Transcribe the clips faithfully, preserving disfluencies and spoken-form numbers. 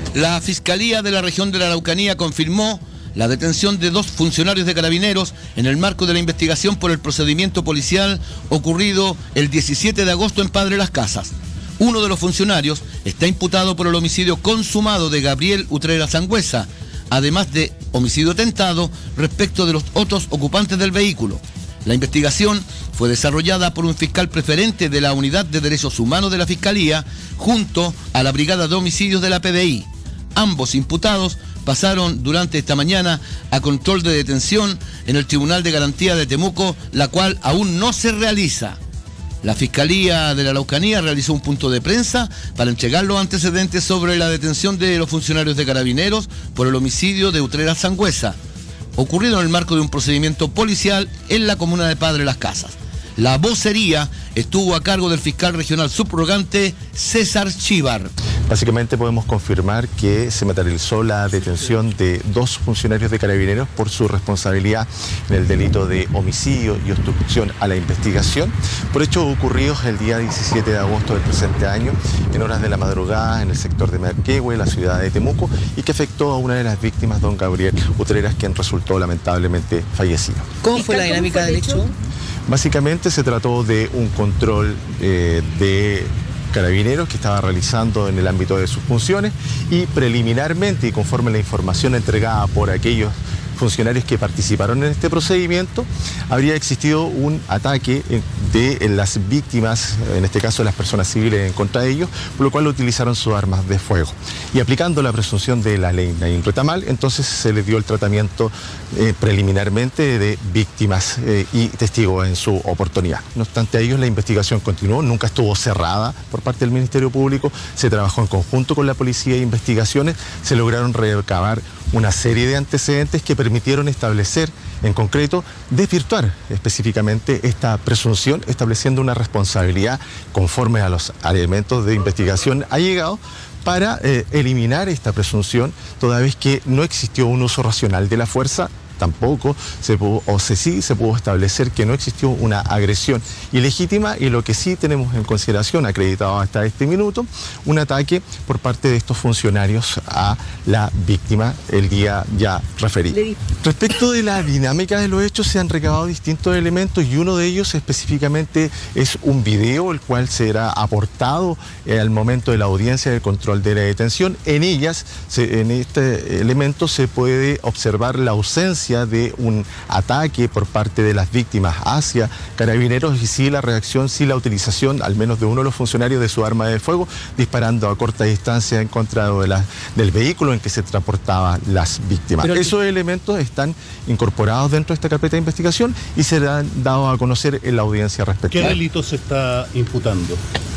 La Fiscalía de la región de la Araucanía confirmó la detención de dos funcionarios de Carabineros en el marco de la investigación por el procedimiento policial ocurrido el diecisiete de agosto en Padre Las Casas. Uno de los funcionarios está imputado por el homicidio consumado de Gabriel Utrera Sangüesa, además de homicidio tentado respecto de los otros ocupantes del vehículo. La investigación fue desarrollada por un fiscal preferente de la Unidad de Derechos Humanos de la Fiscalía junto a la Brigada de Homicidios de la P D I. Ambos imputados pasaron durante esta mañana a control de detención en el Tribunal de Garantía de Temuco, la cual aún no se realiza. La Fiscalía de la Araucanía realizó un punto de prensa para entregar los antecedentes sobre la detención de los funcionarios de Carabineros por el homicidio de Utrera Sangüesa, ocurrido en el marco de un procedimiento policial en la comuna de Padre Las Casas. La vocería estuvo a cargo del fiscal regional subrogante César Chíbar. Básicamente podemos confirmar que se materializó la detención de dos funcionarios de Carabineros por su responsabilidad en el delito de homicidio y obstrucción a la investigación, por hechos ocurridos el día diecisiete de agosto del presente año, en horas de la madrugada en el sector de Merquehue, la ciudad de Temuco, y que afectó a una de las víctimas, don Gabriel Utreras, quien resultó lamentablemente fallecido. ¿Cómo fue la dinámica del hecho? Básicamente se trató de un control eh, de Carabineros que estaba realizando en el ámbito de sus funciones y preliminarmente y conforme a la información entregada por aquellos funcionarios que participaron en este procedimiento, habría existido un ataque de las víctimas, en este caso de las personas civiles, en contra de ellos, por lo cual utilizaron sus armas de fuego. Y aplicando la presunción de la ley Naín Retamal, entonces se les dio el tratamiento eh, preliminarmente de víctimas eh, y testigos en su oportunidad. No obstante a ellos, la investigación continuó, nunca estuvo cerrada por parte del Ministerio Público, se trabajó en conjunto con la Policía de Investigaciones, se lograron recabar una serie de antecedentes que permitieron establecer, en concreto, desvirtuar específicamente esta presunción, estableciendo una responsabilidad conforme a los elementos de investigación allegados para eh, eliminar esta presunción, toda vez que no existió un uso racional de la fuerza. Tampoco se pudo, o se sí se pudo establecer que no existió una agresión ilegítima, y lo que sí tenemos en consideración, acreditado hasta este minuto, un ataque por parte de estos funcionarios a la víctima el día ya referido. Respecto de la dinámica de los hechos, se han recabado distintos elementos y uno de ellos específicamente es un video, el cual será aportado eh, al momento de la audiencia de control de la detención. En ellas, se, en este elemento se puede observar la ausencia de un ataque por parte de las víctimas hacia Carabineros y sí la reacción, sí la utilización al menos de uno de los funcionarios de su arma de fuego, disparando a corta distancia en contra de la, del vehículo en que se transportaban las víctimas. Pero esos que... elementos están incorporados dentro de esta carpeta de investigación y serán dados a conocer en la audiencia respectiva. ¿Qué delito se está imputando?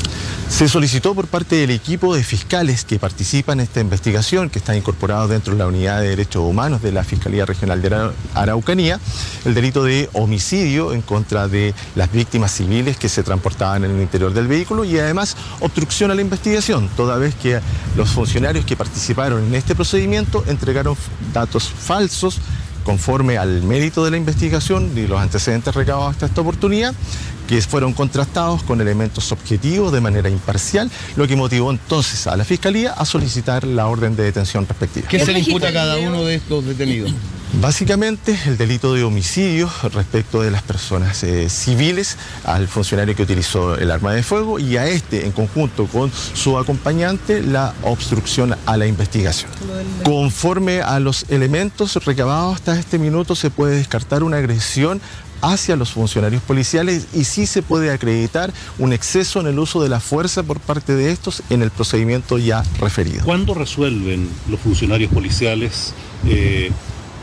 Se solicitó por parte del equipo de fiscales que participan en esta investigación, que está incorporado dentro de la Unidad de Derechos Humanos de la Fiscalía Regional de la Araucanía, el delito de homicidio en contra de las víctimas civiles que se transportaban en el interior del vehículo y además obstrucción a la investigación, toda vez que los funcionarios que participaron en este procedimiento entregaron datos falsos conforme al mérito de la investigación y los antecedentes recabados hasta esta oportunidad, que fueron contrastados con elementos objetivos de manera imparcial, lo que motivó entonces a la Fiscalía a solicitar la orden de detención respectiva. ¿Qué se le imputa a cada uno de estos detenidos? Básicamente el delito de homicidio respecto de las personas eh, civiles, al funcionario que utilizó el arma de fuego y a este en conjunto con su acompañante la obstrucción a la investigación. Conforme a los elementos recabados hasta este minuto se puede descartar una agresión hacia los funcionarios policiales y sí se puede acreditar un exceso en el uso de la fuerza por parte de estos en el procedimiento ya referido. ¿Cuándo resuelven los funcionarios policiales eh,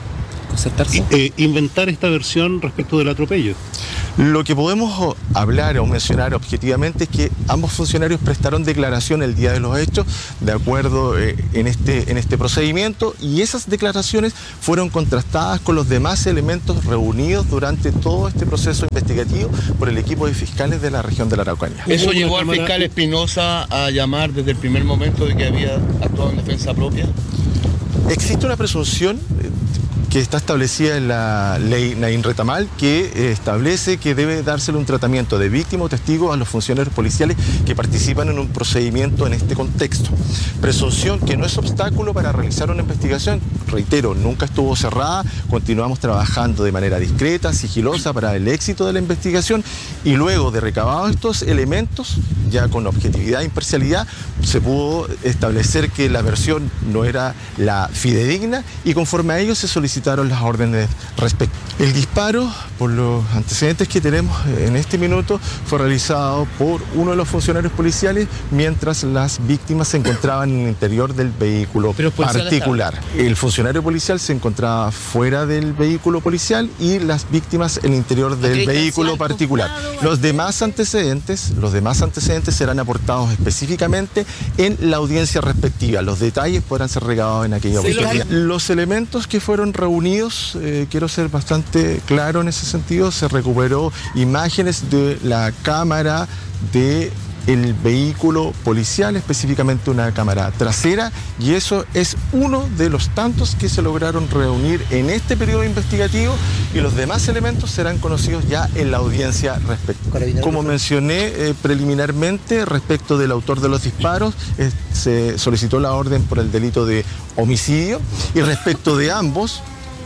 eh, inventar esta versión respecto del atropello? Lo que podemos hablar o mencionar objetivamente es que ambos funcionarios prestaron declaración el día de los hechos de acuerdo eh, en, este, en este procedimiento, y esas declaraciones fueron contrastadas con los demás elementos reunidos durante todo este proceso investigativo por el equipo de fiscales de la región de la Araucanía. ¿Eso llevó al fiscal Espinosa a llamar desde el primer momento de que había actuado en defensa propia? Existe una presunción que está establecida en la ley Naín Retamal, que establece que debe dársele un tratamiento de víctima o testigo a los funcionarios policiales que participan en un procedimiento en este contexto. Presunción que no es obstáculo para realizar una investigación, reitero, nunca estuvo cerrada, continuamos trabajando de manera discreta, sigilosa para el éxito de la investigación, y luego de recabados estos elementos, ya con objetividad e imparcialidad, se pudo establecer que la versión no era la fidedigna y conforme a ello se solicitaron las órdenes respecto. El disparo, por los antecedentes que tenemos en este minuto, fue realizado por uno de los funcionarios policiales mientras las víctimas se encontraban en el interior del vehículo particular. El funcionario policial se encontraba fuera del vehículo policial y las víctimas en el interior del vehículo particular. Los demás antecedentes, los demás antecedentes serán aportados específicamente en la audiencia respectiva. Los detalles podrán ser regados en aquella oportunidad. Los elementos que fueron reunidos, eh, quiero ser bastante claro en ese sentido, se recuperó imágenes de la cámara de el vehículo policial, específicamente una cámara trasera, y eso es uno de los tantos que se lograron reunir en este periodo investigativo, y los demás elementos serán conocidos ya en la audiencia respectiva. Como mencioné eh, preliminarmente, respecto del autor de los disparos, eh, se solicitó la orden por el delito de homicidio, y respecto de ambos,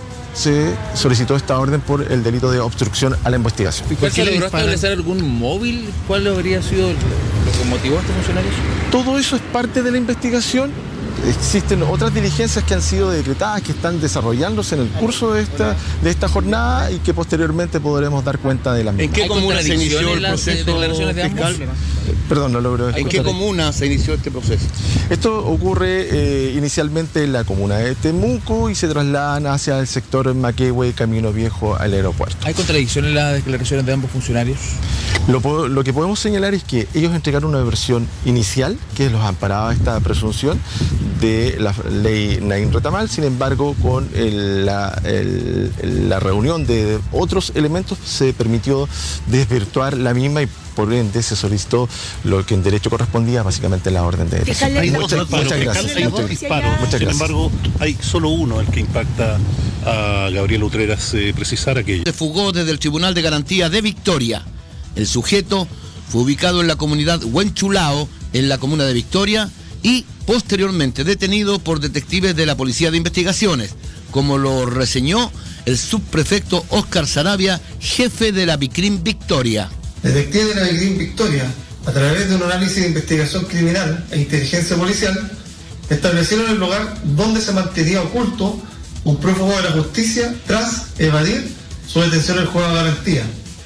se solicitó esta orden por el delito de obstrucción a la investigación. ¿Y cuál se logró establecer algún móvil? ¿Cuál habría sido lo que motivó a estos funcionarios? Todo eso es parte de la investigación. Existen otras diligencias que han sido decretadas, que están desarrollándose en el curso de esta, de esta jornada y que posteriormente podremos dar cuenta de la misma. ¿En qué comuna se inició el proceso fiscal? Perdón, no logro escuchar. ¿En qué comuna se inició este proceso? Esto ocurre eh, inicialmente en la comuna de Temuco y se trasladan hacia el sector Maquehue, Camino Viejo al aeropuerto. ¿Hay contradicción en las declaraciones de ambos funcionarios? Lo, lo que podemos señalar es que ellos entregaron una versión inicial que los amparaba esta presunción de la ley Naín Retamal. Sin embargo, con el, la, el, la reunión de otros elementos se permitió desvirtuar la misma y por ende se solicitó lo que en derecho correspondía, básicamente la orden de detención. Hay muchas, muchas gracias. Hay dos disparos. Muchas Sin gracias. embargo, hay solo uno el que impacta a Gabriel Utreras. Eh, precisar aquello. Se fugó desde el Tribunal de Garantía de Victoria. El sujeto fue ubicado en la comunidad Huenchulao, en la comuna de Victoria, y posteriormente detenido por detectives de la Policía de Investigaciones, como lo reseñó el subprefecto Óscar Sarabia, jefe de la BICRIM Victoria. Detectives de la BICRIM Victoria, a través de un análisis de investigación criminal e inteligencia policial, establecieron el lugar donde se mantenía oculto un prófugo de la justicia tras evadir su detención en el juego de garantía.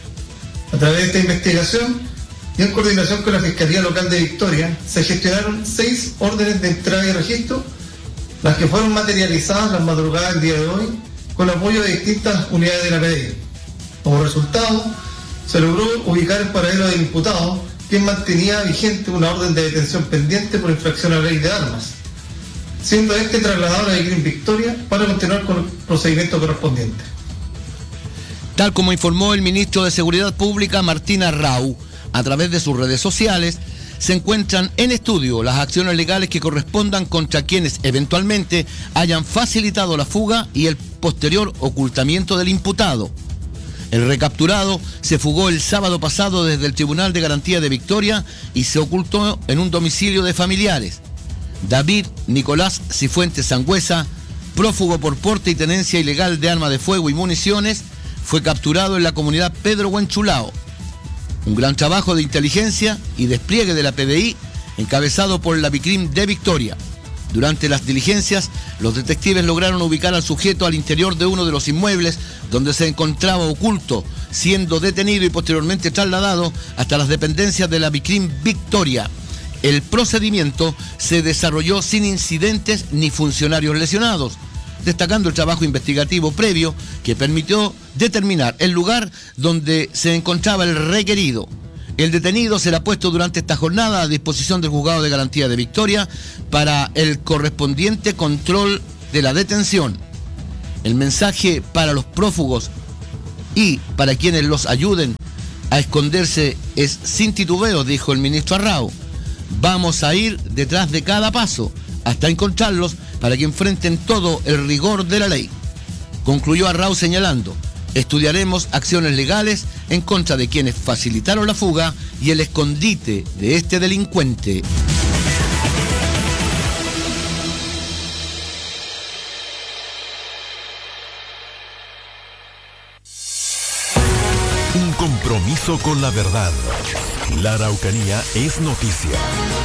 A través de esta investigación y en coordinación con la Fiscalía Local de Victoria, se gestionaron seis órdenes de entrada y registro, las que fueron materializadas las madrugadas del día de hoy con apoyo de distintas unidades de la P D I. Como resultado, se logró ubicar el paradero del imputado, quien mantenía vigente una orden de detención pendiente por infracción a la ley de armas, siendo este trasladado a la BICRIM Victoria para continuar con el procedimiento correspondiente. Tal como informó el ministro de Seguridad Pública, Martín Arrau, a través de sus redes sociales, se encuentran en estudio las acciones legales que correspondan contra quienes eventualmente hayan facilitado la fuga y el posterior ocultamiento del imputado. El recapturado se fugó el sábado pasado desde el Tribunal de Garantía de Victoria y se ocultó en un domicilio de familiares. David Nicolás Cifuentes Sangüesa, prófugo por porte y tenencia ilegal de arma de fuego y municiones, fue capturado en la comunidad Pedro Huenchulao. Un gran trabajo de inteligencia y despliegue de la P D I encabezado por la BICRIM de Victoria. Durante las diligencias, los detectives lograron ubicar al sujeto al interior de uno de los inmuebles donde se encontraba oculto, siendo detenido y posteriormente trasladado hasta las dependencias de la BICRIM Victoria. El procedimiento se desarrolló sin incidentes ni funcionarios lesionados, destacando el trabajo investigativo previo que permitió determinar el lugar donde se encontraba el requerido. El detenido será puesto durante esta jornada a disposición del Juzgado de Garantía de Victoria para el correspondiente control de la detención. El mensaje para los prófugos y para quienes los ayuden a esconderse es sin titubeo, dijo el ministro Arrau. Vamos a ir detrás de cada paso hasta encontrarlos para que enfrenten todo el rigor de la ley. Concluyó Arrau señalando: estudiaremos acciones legales en contra de quienes facilitaron la fuga y el escondite de este delincuente. Un compromiso con la verdad. La Araucanía es noticia.